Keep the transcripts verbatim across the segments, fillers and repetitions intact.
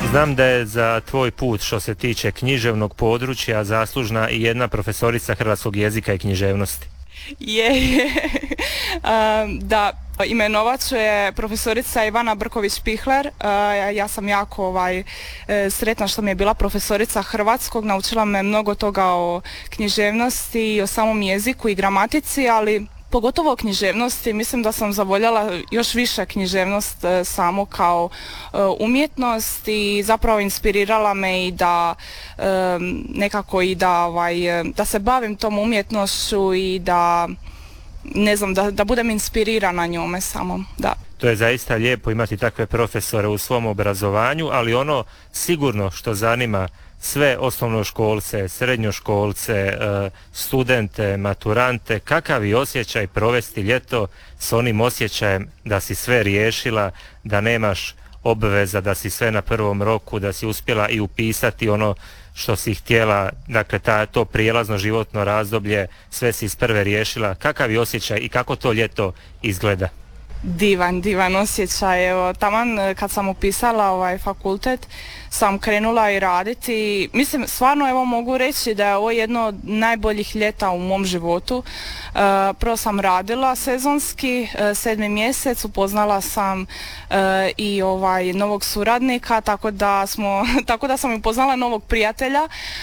Znam da je za tvoj put što se tiče književnog područja zaslužna i jedna profesorica hrvatskog jezika i književnosti. Je, je. Um, da, imenovat ću je profesorica Ivana Brković-Pihler. Uh, ja sam jako ovaj, sretna što mi je bila profesorica hrvatskog, naučila me mnogo toga o književnosti i o samom jeziku i gramatici, ali pogotovo o književnosti. Mislim da sam zavoljela još više književnost e, samo kao e, umjetnost i zapravo inspirirala me i da e, nekako i da, ovaj, da se bavim tom umjetnošću i da ne znam, da, da budem inspirirana njome samo, da. To je zaista lijepo imati takve profesore u svom obrazovanju, ali ono sigurno što zanima sve osnovnoškolce, srednjoškolce, studente, maturante, kakav je osjećaj provesti ljeto s onim osjećajem da si sve riješila, da nemaš obveza, da si sve na prvom roku, da si uspjela i upisati ono što si htjela, dakle ta, to prijelazno životno razdoblje, sve si iz prve riješila. Kakav je osjećaj i kako to ljeto izgleda? Divan, divan osjećaj. Evo, taman kad sam upisala ovaj fakultet sam krenula i raditi. Mislim, stvarno evo mogu reći da je ovo jedno od najboljih ljeta u mom životu. E, prvo sam radila sezonski, e, sedmi mjesec, upoznala sam e, i ovaj novog suradnika, tako da smo, tako da sam upoznala novog prijatelja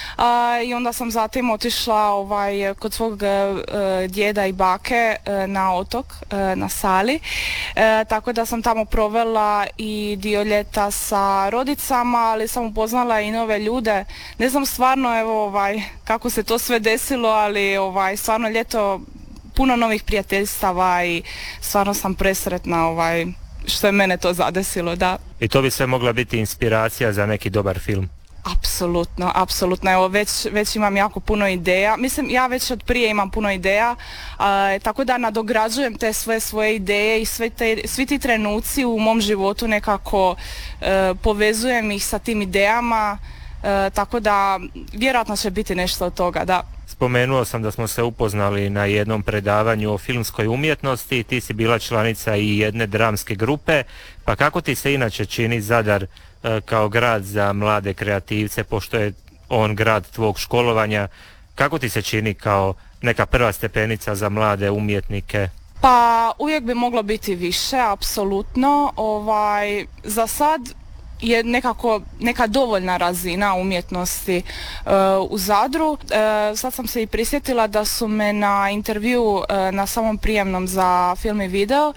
a, i onda sam zatim otišla ovaj kod svog e, djeda i bake e, na otok, e, na Sali. E, tako da sam tamo provela i dio ljeta sa rodicama, ali sam upoznala i nove ljude. Ne znam stvarno evo ovaj kako se to sve desilo, ali ovaj stvarno ljeto puno novih prijateljstava i stvarno sam presretna ovaj što je mene to zadesilo, da. I to bi sve mogla biti inspiracija za neki dobar film. Apsolutno, apsolutno. Evo već, već imam jako puno ideja. Mislim, ja već od prije imam puno ideja, a, tako da nadograđujem te sve svoje ideje i sve te, svi ti trenuci u mom životu nekako e, povezujem ih sa tim idejama, e, tako da vjerojatno će biti nešto od toga, da. Spomenuo sam da smo se upoznali na jednom predavanju o filmskoj umjetnosti, ti si bila članica i jedne dramske grupe, pa kako ti se inače čini Zadar kao grad za mlade kreativce, pošto je on grad tvog školovanja, kako ti se čini kao neka prva stepenica za mlade umjetnike? Pa uvijek bi moglo biti više, apsolutno. Ovaj, za sad je nekako neka dovoljna razina umjetnosti uh, u Zadru. Uh, sad sam se i prisjetila da su me na intervju uh, na samom prijemnom za film i video uh,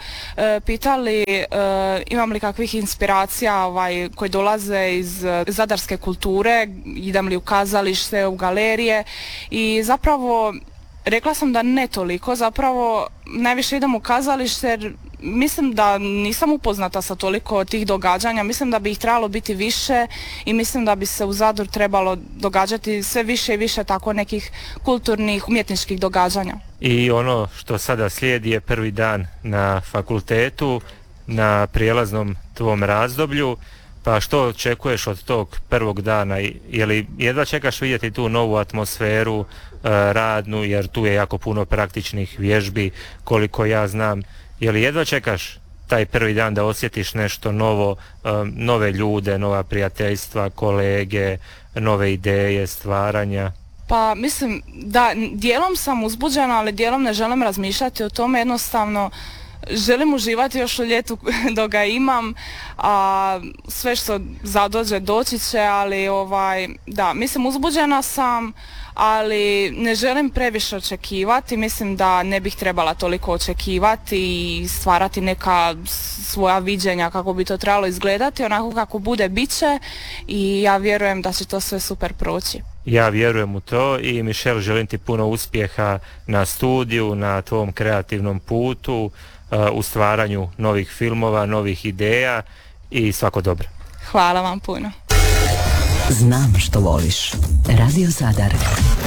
pitali uh, imam li kakvih inspiracija ovaj, koji dolaze iz uh, zadarske kulture, idem li u kazalište, u galerije i zapravo rekla sam da ne toliko, zapravo najviše idem u kazalište jer mislim da nisam upoznata sa toliko tih događanja, mislim da bi ih trebalo biti više i mislim da bi se u Zadru trebalo događati sve više i više tako nekih kulturnih, umjetničkih događanja. I ono što sada slijedi je prvi dan na fakultetu, na prijelaznom tvom razdoblju, pa što očekuješ od tog prvog dana? Je li jedva čekaš vidjeti tu novu atmosferu, radnu, jer tu je jako puno praktičnih vježbi, koliko ja znam. Je li jedva čekaš taj prvi dan da osjetiš nešto novo, nove ljude, nova prijateljstva, kolege, nove ideje, stvaranja? Pa mislim da dijelom sam uzbuđena, ali dijelom ne želim razmišljati o tome, jednostavno želim uživati još u ljetu dok ga imam, a sve što zadođe doći će, ali ovaj, da, mislim uzbuđena sam, ali ne želim previše očekivati, mislim da ne bih trebala toliko očekivati i stvarati neka svoja viđenja kako bi to trebalo izgledati, onako kako bude bit će i ja vjerujem da će to sve super proći. Ja vjerujem u to i Michelle, želim ti puno uspjeha na studiju, na tvom kreativnom putu, u stvaranju novih filmova, novih ideja i svako dobro. Hvala vam puno. Znam što voliš. Radio Zadar.